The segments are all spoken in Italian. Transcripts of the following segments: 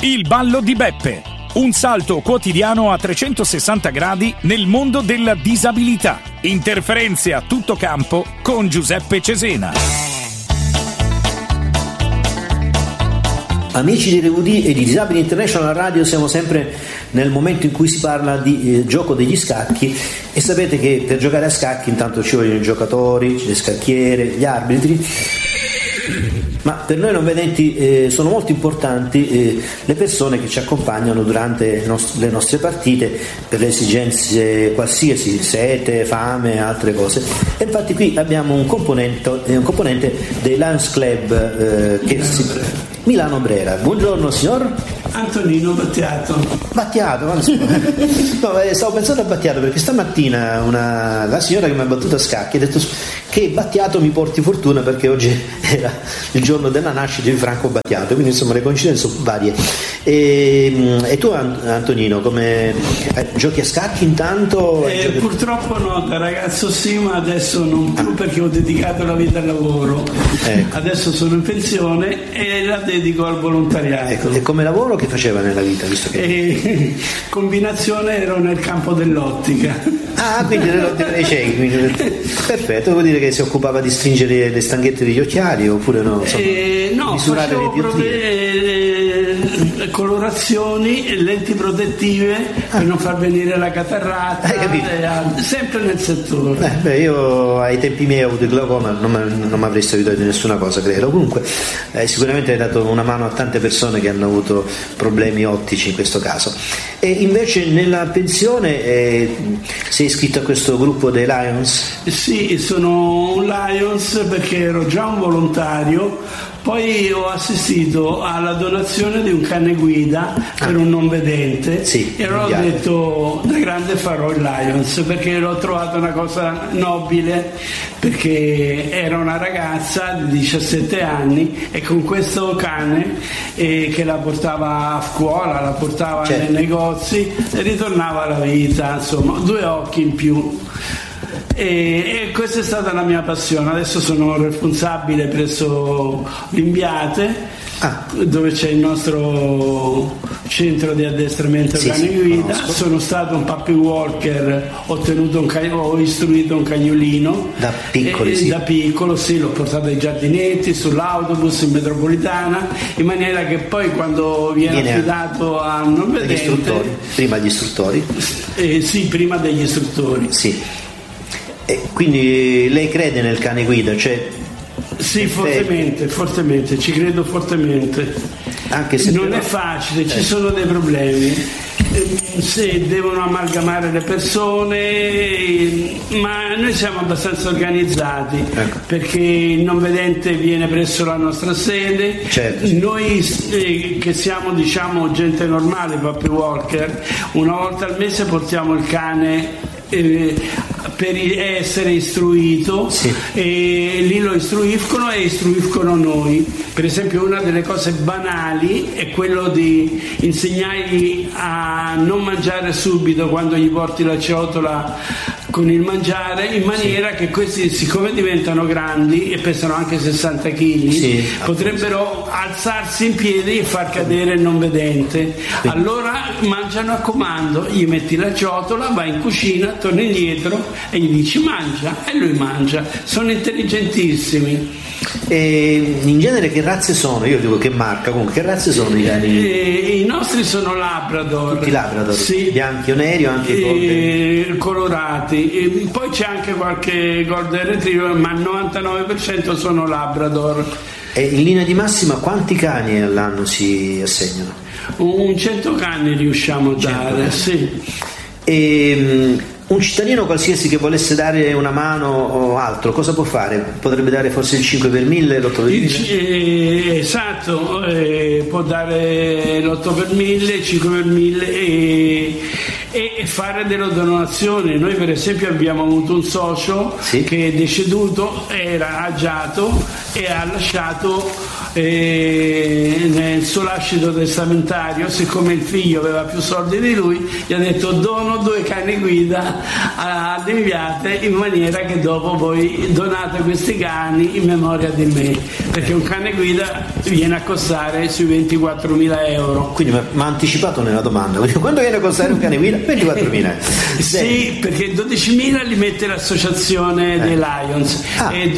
Il ballo di Beppe. Un salto quotidiano a 360 gradi nel mondo della disabilità. Interferenze a tutto campo con Giuseppe Cesena. Amici di RVD e di Disabili International Radio, siamo sempre nel momento in cui si parla di gioco degli scacchi, e sapete che per giocare a scacchi intanto ci vogliono i giocatori, le scacchiere, gli arbitri, ma per noi non vedenti sono molto importanti le persone che ci accompagnano durante le nostre partite per le esigenze qualsiasi, sete, fame, altre cose. E infatti qui abbiamo un componente dei Lions Club Milano Brera. Buongiorno signor Antonino Battiato. No, stavo pensando a Battiato perché stamattina la signora che mi ha battuto a scacchi ha detto che Battiato mi porti fortuna perché oggi era il giorno della nascita di Franco Battiato, quindi insomma le coincidenze sono varie. E tu Antonino, come giochi a scacchi intanto? Purtroppo no, da ragazzo sì, ma adesso non più perché ho dedicato la vita al lavoro. Ecco. Adesso sono in pensione e la dedico al volontariato. Ecco. E come lavoro che faceva nella vita? Visto che... combinazione, ero nel campo dell'ottica. Ah, quindi nell'ottica dei ciechi. Perfetto, vuol dire che si occupava di stringere le stanghette degli occhiali oppure no? Insomma, no, facevo colorazioni, lenti protettive per non far venire la catarrata, sempre nel settore. Io ai tempi miei ho avuto il glaucoma, non mi avresti aiutato di nessuna cosa, credo. Comunque sicuramente hai dato una mano a tante persone che hanno avuto problemi ottici in questo caso. E invece nella pensione sei iscritto a questo gruppo dei Lions? Sì, sono un Lions perché ero già un volontario. Poi ho assistito alla donazione di un cane guida per un non vedente, e allora ho detto da grande farò il Lions perché l'ho trovato una cosa nobile, perché era una ragazza di 17 anni e con questo cane che la portava a scuola, la portava nei negozi e ritornava alla vita, insomma 2 occhi in più. E questa è stata la mia passione. Adesso sono responsabile presso l'Imbiate, dove c'è il nostro centro di addestramento cani guida. Sono stato un puppy walker, ho istruito un cagnolino da piccoli, da piccolo, l'ho portato ai giardinetti, sull'autobus, in metropolitana, in maniera che poi quando viene affidato a un non vedente, prima gli istruttori? Prima degli istruttori. E quindi lei crede nel cane guida? Sì, fortemente, ci credo fortemente. Anche se non è facile, ci sono dei problemi. Se devono amalgamare le persone, ma noi siamo abbastanza organizzati, perché il non vedente viene presso la nostra sede. Noi che siamo gente normale, puppy walker, una volta al mese portiamo il cane per essere istruito, e lì lo istruiscono e istruiscono noi. Per esempio una delle cose banali è quello di insegnargli a non mangiare subito quando gli porti la ciotola con il mangiare, in maniera che questi, siccome diventano grandi e pesano anche 60 kg, potrebbero alzarsi in piedi e far cadere il non vedente. Allora mangiano a comando, gli metti la ciotola, vai in cucina, torni indietro e gli dici mangia, e lui mangia. Sono intelligentissimi. E in genere che razze sono? Io dico che marca, comunque che razze sono i cani? I nostri sono Labrador. Tutti Labrador? Bianchi o neri o anche golden? Colorati. E poi c'è anche qualche golden retriever, ma il 99% sono Labrador. E in linea di massima quanti cani all'anno si assegnano? Un 100 cani riusciamo a dare, E un cittadino qualsiasi che volesse dare una mano o altro, cosa può fare? Potrebbe dare forse il 5 per 1000, l'8 per 1000? Esatto, può dare l'8 per 1000, il 5 per 1000 e fare delle donazioni. Noi per esempio abbiamo avuto un socio che è deceduto, era agiato e ha lasciato nel suo lascito testamentario, siccome il figlio aveva più soldi di lui, gli ha detto dono 2 cani guida all'Imbiate in maniera che dopo voi donate questi cani in memoria di me. perché un cane guida viene a costare sui 24.000 euro. Quindi mi ha anticipato nella domanda, quando viene a costare un cane guida? 24.000. Sì, perché 12.000 li mette l'associazione dei Lions e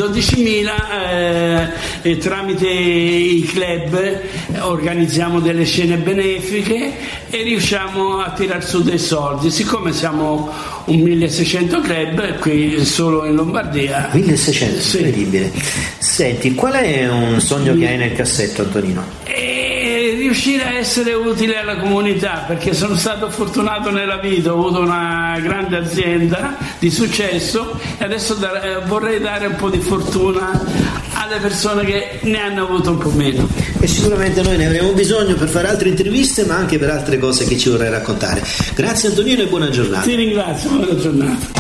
12.000 tramite i club organizziamo delle scene benefiche e riusciamo a tirar su dei soldi. Siccome siamo un 1600 club qui solo in Lombardia. 1600, sì. Incredibile. Senti, qual è un sogno che hai nel cassetto, Antonino? Riuscire a essere utile alla comunità, perché sono stato fortunato nella vita, ho avuto una grande azienda di successo e adesso vorrei dare un po' di fortuna alle persone che ne hanno avuto un po' meno. E sicuramente noi ne avremo bisogno per fare altre interviste, ma anche per altre cose che ci vorrai raccontare. Grazie Antonino e buona giornata. Ti ringrazio, buona giornata.